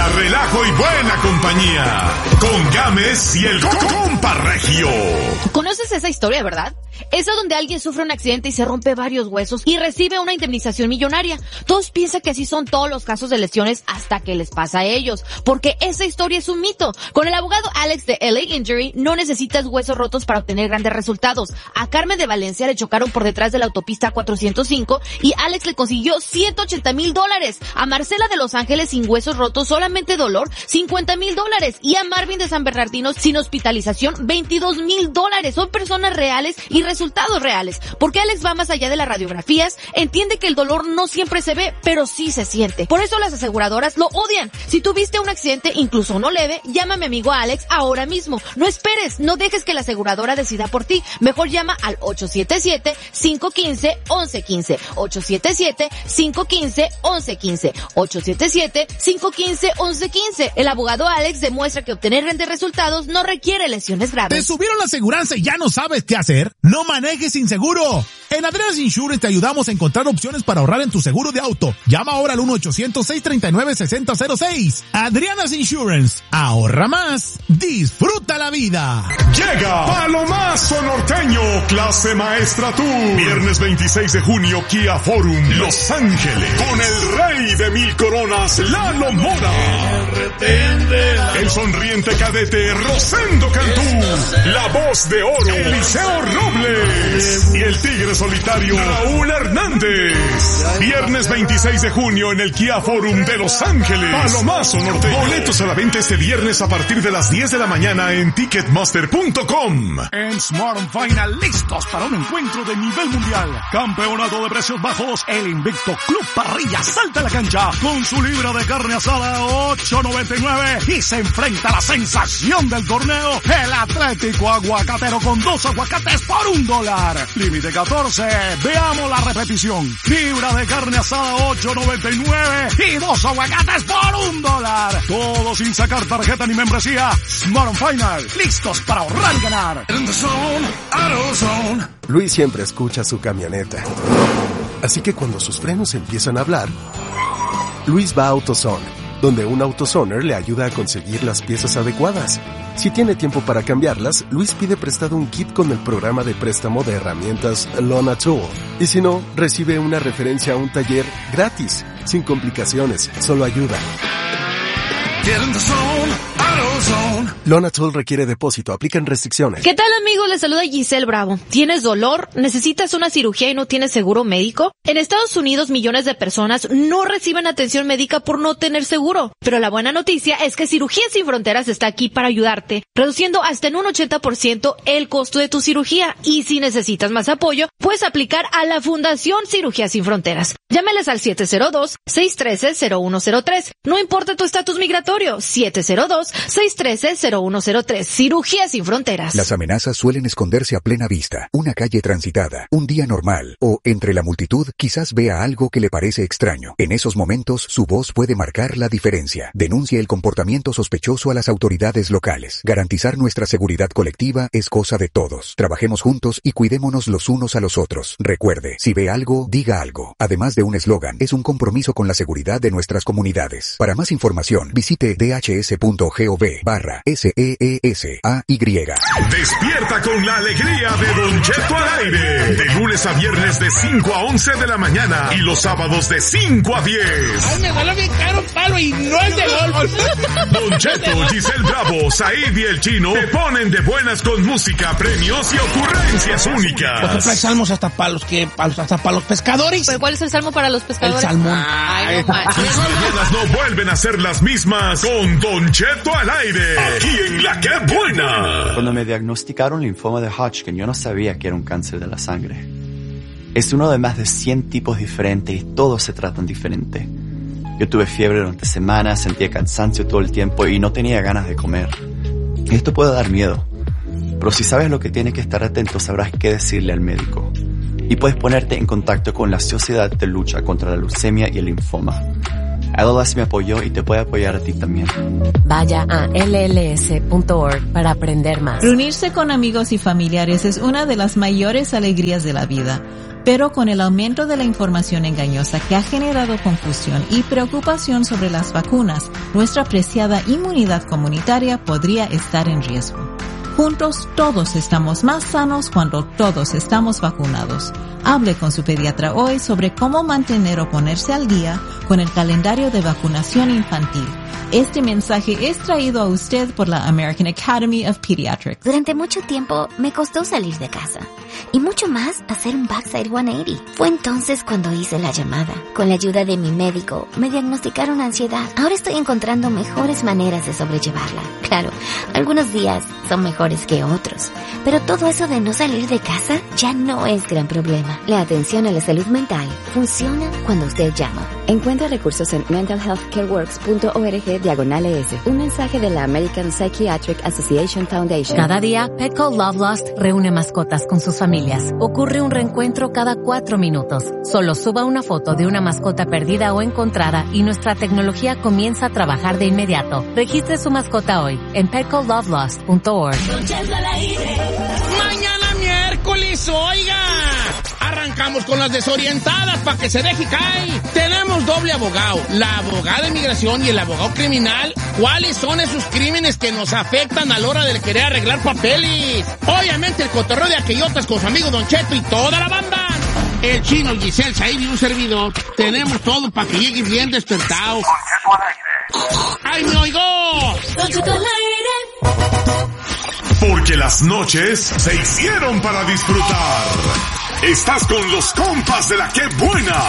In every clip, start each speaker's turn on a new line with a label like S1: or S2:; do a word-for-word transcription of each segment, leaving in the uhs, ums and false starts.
S1: Música, relajo y buena compañía. Con Gámez y el compa regio.
S2: ¿Conoces esa historia, verdad? Esa donde alguien sufre un accidente y se rompe varios huesos y recibe una indemnización millonaria. Todos piensan que así son todos los casos de lesiones hasta que les pasa a ellos, porque esa historia es un mito. Con el abogado Alex de L A Injury no necesitas huesos rotos para obtener grandes resultados. A Carmen de Valencia le chocaron por detrás de la autopista cuatrocientos cinco y Alex le consiguió ciento ochenta mil dólares. A Marcela de Los Ángeles sin huesos rotos, solamente dolor, cincuenta mil dólares. Y a Marvin de San Bernardino sin hospitalización, veintidós mil dólares. Son personas reales y resultados reales. Porque Alex va más allá de las radiografías, entiende que el dolor no siempre se ve, pero sí se siente. Por eso las aseguradoras lo odian. Si tuviste un accidente, incluso uno leve, llama a mi amigo Alex ahora mismo. No esperes, no dejes que la aseguradora decida por ti. Mejor llama al ocho siete siete, cinco uno cinco, once quince. ocho siete siete, cinco uno cinco, once quince. ocho siete siete, cinco uno cinco, once quince. El abogado Alex demuestra que obtener grandes resultados no requiere lesiones graves.
S3: ¿Te subieron la aseguranza y ya no sabes qué hacer? ¡No manejes inseguro! En Adriana's Insurance te ayudamos a encontrar opciones para ahorrar en tu seguro de auto. Llama ahora al uno ochocientos, seis treinta y nueve, sesenta cero seis. Adriana's Insurance. Ahorra más. Disfruta la vida.
S1: Llega Palomazo Norteño, clase maestra tour. Viernes veintiséis de junio, Kia Forum, Los Ángeles. Con el rey de mil coronas, Lalo Mora. El sonriente cadete, Rosendo Cantú. La voz de oro, Eliseo Robles. Y el tigre solitario, Raúl Hernández. Viernes veintiséis de junio en el Kia Forum de Los Ángeles. Palomazo Norteño. Boletos a la venta este viernes a partir de las diez de la mañana en ticketmaster punto com.
S4: En Smart and Final, listos para un encuentro de nivel mundial. Campeonato de precios bajos. El invicto Club Parrilla salta a la cancha con su libra de carne asada ocho noventa y nueve y se enfrenta a la sensación del torneo, el Atlético Aguacatero, con dos aguacates por un dólar. Límite catorce. Veamos la repetición. Libra de carne asada ocho noventa y nueve y dos aguacates por un dólar. Todo sin sacar tarjeta ni membresía. Smart and Final, listos para ahorrar y ganar.
S5: Luis siempre escucha su camioneta. Así que cuando sus frenos empiezan a hablar, Luis va a AutoZone, donde un AutoZoner le ayuda a conseguir las piezas adecuadas. Si tiene tiempo para cambiarlas, Luis pide prestado un kit con el programa de préstamo de herramientas Lona Tool. Y si no, recibe una referencia a un taller gratis, sin complicaciones, solo ayuda. Lona Tool requiere depósito, aplican restricciones.
S2: ¿Qué tal, amigos? Les saluda Giselle Bravo. ¿Tienes dolor? ¿Necesitas una cirugía y no tienes seguro médico? En Estados Unidos, millones de personas no reciben atención médica por no tener seguro. Pero la buena noticia es que Cirugías Sin Fronteras está aquí para ayudarte, reduciendo hasta en un ochenta por ciento el costo de tu cirugía. Y si necesitas más apoyo, puedes aplicar a la Fundación Cirugías Sin Fronteras. Llámeles al siete cero dos, seis uno tres, cero uno cero tres. No importa tu estatus migratorio, siete cero dos, seis uno tres, cero uno cero tres. Cirugías Sin Fronteras.
S6: Las amenazas suelen esconderse a plena vista. Una calle transitada, un día normal, o entre la multitud quizás vea algo que le parece extraño. En esos momentos, su voz puede marcar la diferencia. Denuncia el comportamiento sospechoso a las autoridades locales. Garantizar nuestra seguridad colectiva es cosa de todos. Trabajemos juntos y cuidémonos los unos a los otros. Recuerde, si ve algo, diga algo. Además de un eslogan, es un compromiso con la seguridad de nuestras comunidades. Para más información, visite d h s punto gov barra S E E S A Y.
S1: Despierta con la alegría de Don Cheto al aire. De lunes a viernes de cinco a once de la mañana y los sábados de cinco a diez.
S7: Ay, me duele bien caro un palo y no es de golf.
S1: Don Cheto, Giselle Bravo, Said y el Chino te ponen de buenas con música, premios y ocurrencias únicas.
S7: Por ejemplo, hay salmos hasta para los que, hasta para los pescadores.
S2: ¿Pero cuál es el salmo para los pescadores?
S7: El salmón.
S2: Ay, no manches.
S1: Tus mañanas no vuelven a ser las mismas con Don Cheto al aire. Aquí en La Que Buena.
S8: Cuando me diagnosticaron linfoma de Hodgkin, yo no sabía que era un cáncer de la sangre. Es uno de más de cien tipos diferentes y todos se tratan diferente. Yo tuve fiebre durante semanas, sentía cansancio todo el tiempo y no tenía ganas de comer. Esto puede dar miedo, pero si sabes lo que tienes que estar atento, sabrás qué decirle al médico. Y puedes ponerte en contacto con la Sociedad de Lucha contra la Leucemia y el Linfoma. L L S me apoyó y te puede apoyar a ti también.
S9: Vaya a L L S punto org para aprender más.
S10: Reunirse con amigos y familiares es una de las mayores alegrías de la vida. Pero con el aumento de la información engañosa que ha generado confusión y preocupación sobre las vacunas, nuestra preciada inmunidad comunitaria podría estar en riesgo. Juntos todos estamos más sanos cuando todos estamos vacunados. Hable con su pediatra hoy sobre cómo mantener o ponerse al día con el calendario de vacunación infantil. Este mensaje es traído a usted por la American Academy of Pediatrics.
S11: Durante mucho tiempo me costó salir de casa y mucho más hacer un backside ciento ochenta. Fue entonces cuando hice la llamada. Con la ayuda de mi médico me diagnosticaron ansiedad. Ahora estoy encontrando mejores maneras de sobrellevarla. Claro, algunos días son mejores que otros, pero todo eso de no salir de casa ya no es gran problema. La atención a la salud mental funciona cuando usted llama. Encuentra recursos en mental health care works punto org diagonal es. Un mensaje de la American Psychiatric Association Foundation.
S9: Cada día, Petco Love Lost reúne mascotas con sus familias. Ocurre un reencuentro cada cuatro minutos. Solo suba una foto de una mascota perdida o encontrada y nuestra tecnología comienza a trabajar de inmediato. Registre su mascota hoy en petco love lost punto org.
S7: Mañana miércoles, oiga. Arrancamos con las desorientadas para que se deje caer. Tenemos doble abogado, la abogada de inmigración y el abogado criminal. ¿Cuáles son esos crímenes que nos afectan a la hora de querer arreglar papeles? Obviamente el cotorreo de aquellotas con su amigo Don Cheto y toda la banda. El Chino, Giselle, Said y un servidor. Tenemos todo para que llegues bien despertado. ¡Ay, me oigo! Don Cheto al aire.
S1: Porque las noches se hicieron para disfrutar. Estás con los compas de la que buena.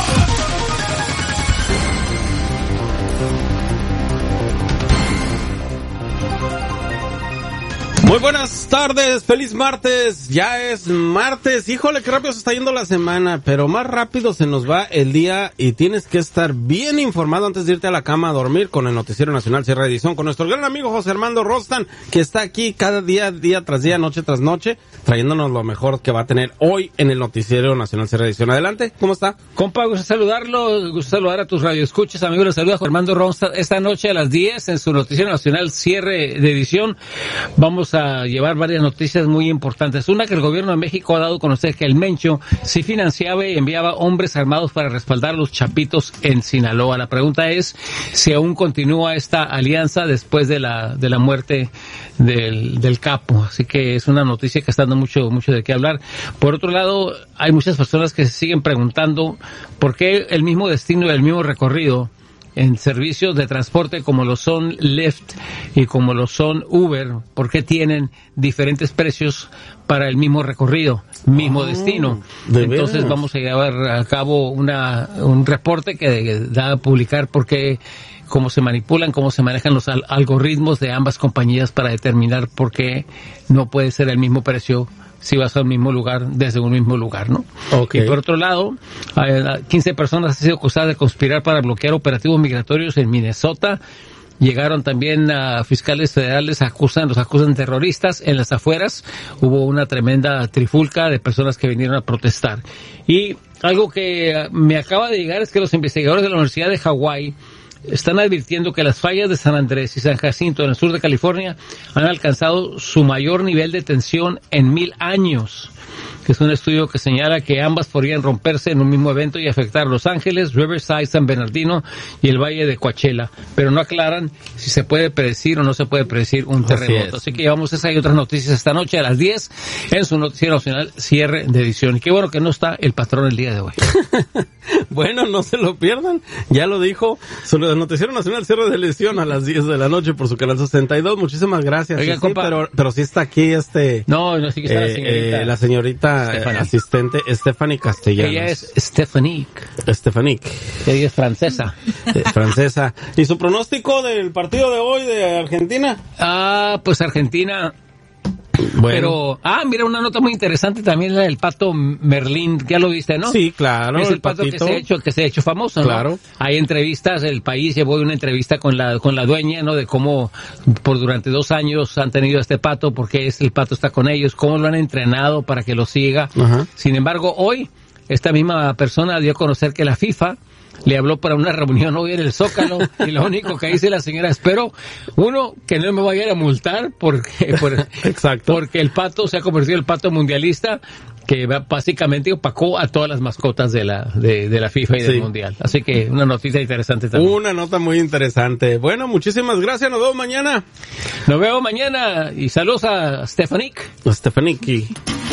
S12: Muy buenas tardes, feliz martes, ya es martes, híjole qué rápido se está yendo la semana, pero más rápido se nos va el día y tienes que estar bien informado antes de irte a la cama a dormir con el Noticiero Nacional Cierre de Edición, con nuestro gran amigo José Armando Rostan, que está aquí cada día, día tras día, noche tras noche, trayéndonos lo mejor que va a tener hoy en el Noticiero Nacional Cierre de Edición. Adelante, ¿cómo está?
S13: Compa, gusto saludarlo, gusto saludar a tus radioescuchas, amigos, les saluda José Armando Rostan esta noche a las diez en su Noticiero Nacional Cierre de Edición. Vamos a llevar varias noticias muy importantes. Una, que el gobierno de México ha dado a conocer que el Mencho sí financiaba y enviaba hombres armados para respaldar a los chapitos en Sinaloa. La pregunta es si aún continúa esta alianza después de la de la muerte del, del capo. Así que es una noticia que está dando mucho, mucho de qué hablar. Por otro lado, hay muchas personas que se siguen preguntando por qué el mismo destino y el mismo recorrido en servicios de transporte como lo son Lyft y como lo son Uber, ¿por qué tienen diferentes precios para el mismo recorrido, mismo oh, destino? Entonces veras. Vamos a llevar a cabo una un reporte que da a publicar por qué, cómo se manipulan, cómo se manejan los al- algoritmos de ambas compañías para determinar por qué no puede ser el mismo precio si vas al mismo lugar, desde un mismo lugar, ¿no? Okay. Y por otro lado, quince personas han sido acusadas de conspirar para bloquear operativos migratorios en Minnesota. Llegaron también a fiscales federales, acusan, los acusan terroristas en las afueras. Hubo una tremenda trifulca de personas que vinieron a protestar. Y algo que me acaba de llegar es que los investigadores de la Universidad de Hawái están advirtiendo que las fallas de San Andrés y San Jacinto en el sur de California han alcanzado su mayor nivel de tensión en mil años. Que es un estudio que señala que ambas podrían romperse en un mismo evento y afectar Los Ángeles, Riverside, San Bernardino y el Valle de Coachella, pero no aclaran si se puede predecir o no se puede predecir un terremoto. Así, Así que llevamos esa y otras noticias esta noche a las diez en su Noticiero Nacional Cierre de Edición. Y qué bueno que no está el patrón el día de hoy.
S12: Bueno, no se lo pierdan, ya lo dijo, sobre el Noticiero Nacional Cierre de Edición a las diez de la noche por su canal sesenta y dos. Muchísimas gracias.
S13: Oiga,
S12: sí,
S13: compa,
S12: pero, pero sí está aquí este...
S13: No, no, sí que está eh, la señorita.
S12: Eh, la señorita Stephanie. Asistente Stephanie Castellanos.
S13: Ella es Stephanique.
S12: Stephanique.
S13: Ella es francesa.
S12: Eh, francesa. ¿Y su pronóstico del partido de hoy de Argentina?
S13: Ah, pues Argentina... Bueno. Pero, ah, mira, una nota muy interesante también, la del pato Merlín, ya lo viste, ¿no?
S12: Sí, claro.
S13: Es el, el pato patito. que se ha hecho, que se ha hecho famoso, ¿no?
S12: Claro.
S13: Hay entrevistas, el país llevó una entrevista con la, con la dueña, ¿no? De cómo, por durante dos años han tenido a este pato, porque es, el pato está con ellos, cómo lo han entrenado para que lo siga. Ajá. Sin embargo, hoy, esta misma persona dio a conocer que la FIFA le habló para una reunión hoy en el Zócalo y lo único que dice la señora, espero, uno, que no me vaya a ir a multar porque, por,
S12: Exacto.
S13: porque el pato se ha convertido en el pato mundialista que básicamente opacó a todas las mascotas de la de, de la FIFA y del
S12: Sí.
S13: Mundial. Así que una noticia interesante también.
S12: Una nota muy interesante. Bueno, muchísimas gracias. Nos vemos mañana.
S13: Nos vemos mañana y saludos a Stefanik.
S12: A Stefaniki.